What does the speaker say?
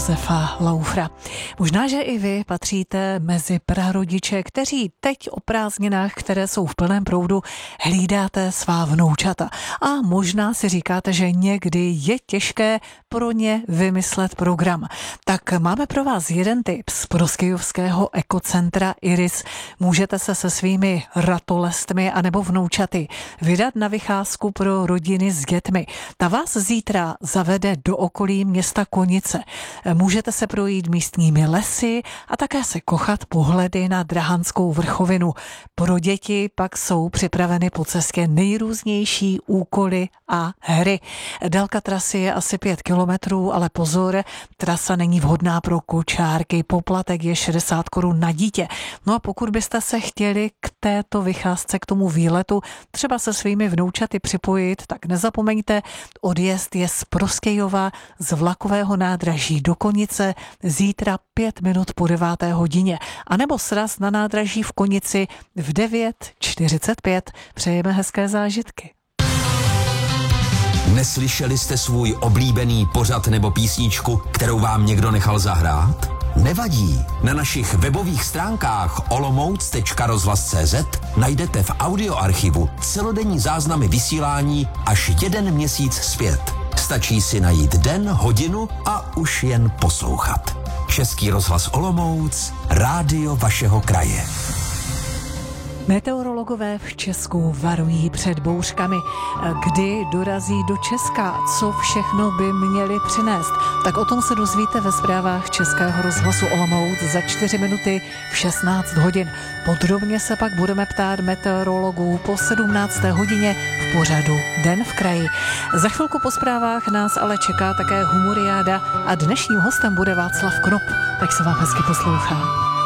Josefa Laufra. Možná, že i vy patříte mezi prarodiče, kteří teď o prázdninách, které jsou v plném proudu, hlídáte svá vnoučata. A možná si říkáte, že někdy je těžké pro ně vymyslet program. Tak máme pro vás jeden tip z Proskyjovského ekocentra Iris. Můžete se se svými ratolestmi anebo vnoučaty vydat na vycházku pro rodiny s dětmi. Ta vás zítra zavede do okolí města Konice. Můžete se projít místními lesy a také se kochat pohledy na Drahanskou vrchovinu. Pro děti pak jsou připraveny po cestě nejrůznější úkoly a hry. Délka trasy je asi 5 kilometrů, ale pozor, trasa není vhodná pro kočárky. Poplatek je 60 korun na dítě. No a pokud byste se chtěli k této vycházce, k tomu výletu třeba se svými vnoučaty připojit, tak nezapomeňte, odjezd je z Proskyjova z vlakového nádraží do Konice zítra 5 minut po 9. hodině. A nebo sraz na nádraží v Konici v 9:45. Přejeme hezké zážitky. Neslyšeli jste svůj oblíbený pořad nebo písničku, kterou vám někdo nechal zahrát? Nevadí. Na našich webových stránkách olomouc.rozhlas.cz najdete v audioarchivu celodenní záznamy vysílání až 1 měsíc zpět. Stačí si najít den, hodinu a už jen poslouchat. Český rozhlas Olomouc, rádio vašeho kraje. Meteorologové v Česku varují před bouřkami. Kdy dorazí do Česka? Co všechno by měli přinést? Tak o tom se dozvíte ve zprávách Českého rozhlasu Olomouc za 4 minuty v 16 hodin. Podrobně se pak budeme ptát meteorologů po 17. hodině v pořadu Den v kraji. Za chvilku po zprávách nás ale čeká také humoriáda a dnešním hostem bude Václav Knop. Tak se vám hezky poslouchá.